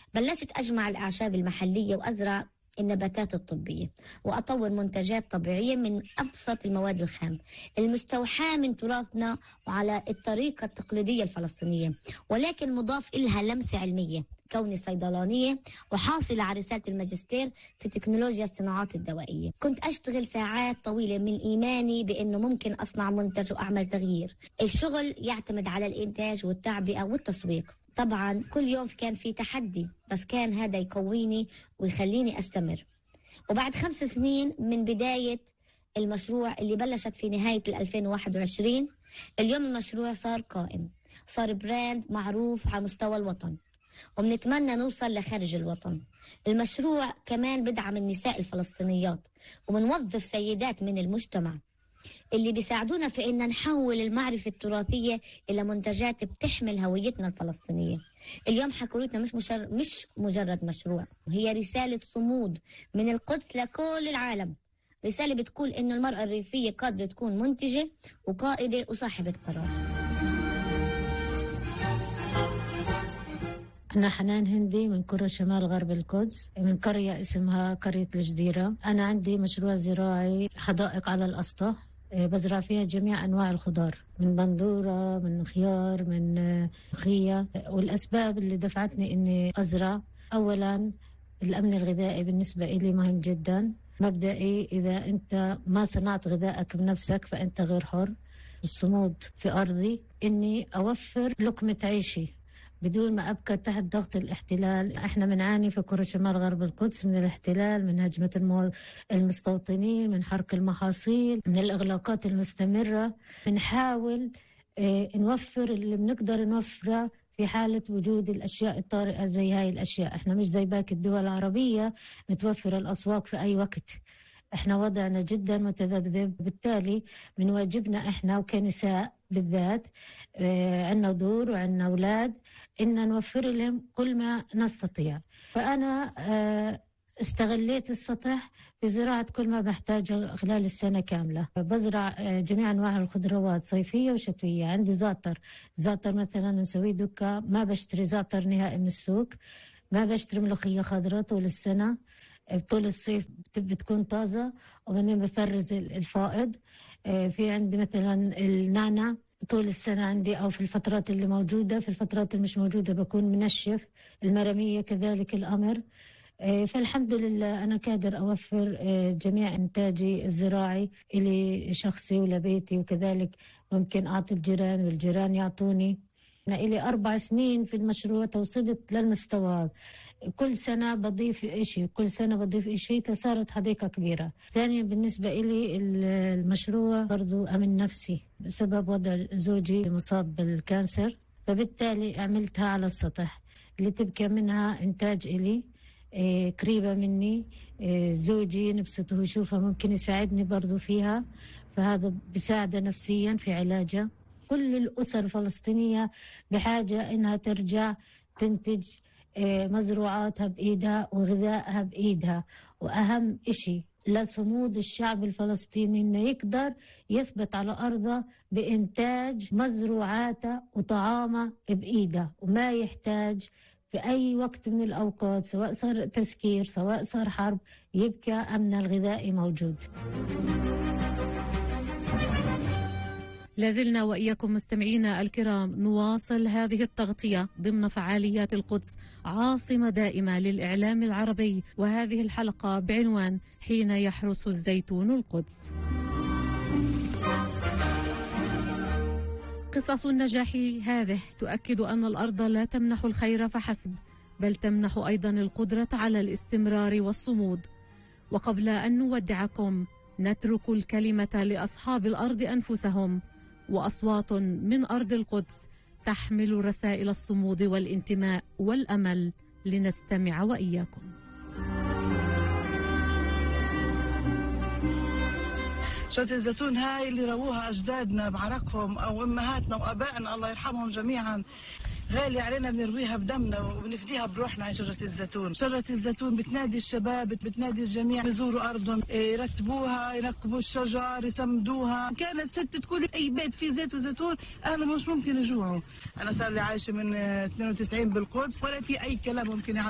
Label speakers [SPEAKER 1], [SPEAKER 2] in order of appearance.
[SPEAKER 1] بلشت أجمع الأعشاب المحلية وأزرع النباتات الطبية وأطور منتجات طبيعية من أبسط المواد الخام المستوحاة من تراثنا وعلى الطريقة التقليدية الفلسطينية، ولكن مضاف إلها لمسة علمية. كوني صيدلانية وحاصلة على رسالة الماجستير في تكنولوجيا الصناعات الدوائية، كنت أشتغل ساعات طويلة من إيماني بأنه ممكن أصنع منتج وأعمل تغيير. الشغل يعتمد على الإنتاج والتعبئة والتسويق. طبعا كل يوم كان في تحدي، بس كان هذا يقويني ويخليني أستمر. وبعد 5 سنين من بداية المشروع اللي بلشت في نهاية 2021، اليوم المشروع صار قائم، صار براند معروف على مستوى الوطن، وبنتمنى نوصل لخارج الوطن. المشروع كمان بدعم النساء الفلسطينيات، ومنوظف سيدات من المجتمع اللي بيساعدونا في إن نحول المعرفة التراثية إلى منتجات بتحمل هويتنا الفلسطينية. اليوم حكورتنا مش مجرد مشروع، هي رسالة صمود من القدس لكل العالم، رسالة بتقول إنه المرأة الريفية قادرة تكون منتجة وقائدة وصاحبة قرار.
[SPEAKER 2] أنا حنان هندي من قرى شمال غرب القدس، من قرية اسمها قرية الجديرة. أنا عندي مشروع زراعي حدائق على الأسطح، بزرع فيها جميع أنواع الخضار، من بندورة، من خيار، من خية. والأسباب اللي دفعتني إني أزرع، أولا الأمن الغذائي بالنسبة إلي مهم جدا. مبدئي إذا أنت ما صنعت غذائك بنفسك فأنت غير حر. الصمود في أرضي إني أوفر لقمة عيشي بدون ما أبقى تحت ضغط الاحتلال. احنا بنعاني في قرى شمال غرب القدس من الاحتلال، من هجمة المستوطنين، من حرق المحاصيل، من الإغلاقات المستمرة. بنحاول نوفر اللي بنقدر نوفره في حالة وجود الأشياء الطارئة زي هاي الأشياء. احنا مش زي باقي الدول العربية متوفرة الأسواق في أي وقت. احنا وضعنا جدا متذبذب، بالتالي من واجبنا احنا وكنساء بالذات، عنا دور وعنا أولاد، إن نوفر لهم كل ما نستطيع. فأنا استغليت السطح بزراعة كل ما بحتاجه خلال السنة كاملة. بزرع جميع أنواع الخضروات صيفية وشتوية. عندي زعتر مثلا نسوي دكة، ما بشتري زعتر نهائي من السوق، ما بشتري ملوخية خضراء طول السنة، طول الصيف بتكون طازة، وبعدين بفرز الفائض. في عندي مثلا النعنع طول السنة عندي، أو في الفترات اللي موجودة. في الفترات اللي مش موجودة بكون منشف. المرمية كذلك الأمر. فالحمد لله أنا قادر أوفر جميع إنتاجي الزراعي إلي شخصي ولبيتي، وكذلك ممكن أعطي الجيران والجيران يعطوني. أنا إلي 4 سنين في المشروع، توصلت للمستوى. كل سنة بضيف إشي فصارت حديقة كبيرة. ثانيا بالنسبة إلي المشروع برضو أمن نفسي بسبب وضع زوجي مصاب بالكانسر، فبالتالي عملتها على السطح اللي تبقى منها إنتاج إلي قريبة مني. زوجي نبسطه يشوفها ممكن يساعدني برضو فيها، فهذا بساعده نفسيا في علاجه. كل الأسر الفلسطينية بحاجة إنها ترجع تنتج مزروعاتها بإيدها وغذائها بإيدها. وأهم إشي لصمود الشعب الفلسطيني إنه يقدر يثبت على أرضه بإنتاج مزروعاته وطعامه بإيده، وما يحتاج في أي وقت من الأوقات، سواء صار تسكير سواء صار حرب، يبقى أمن الغذائي موجود.
[SPEAKER 3] لازلنا وإياكم مستمعينا الكرام نواصل هذه التغطية ضمن فعاليات القدس، عاصمة دائمة للإعلام العربي، وهذه الحلقة بعنوان حين يحرس الزيتون القدس. قصص النجاح هذه تؤكد أن الأرض لا تمنح الخير فحسب، بل تمنح أيضا القدرة على الاستمرار والصمود. وقبل أن نودعكم نترك الكلمة لأصحاب الأرض أنفسهم، وأصوات من أرض القدس تحمل رسائل الصمود والانتماء والأمل، لنستمع وإياكم.
[SPEAKER 4] شجرة الزيتون هاي اللي رووها أجدادنا بعرقهم أو أمهاتنا وأبائنا الله يرحمهم جميعا، غالي علينا، بنرويها بدمنا وبنفديها بروحنا عن شجرة الزيتون. شجرة الزيتون بتنادي الشباب، بتنادي الجميع يزوروا أرضهم، يرتبوها، ينقبوا الشجر، يسمدوها. كانت ست تقول أي بيت فيه زيت وزيتون أهله مش ممكن يجوعوا. أنا صار لي عايشة من 92 بالقدس، ولا في أي كلام ممكن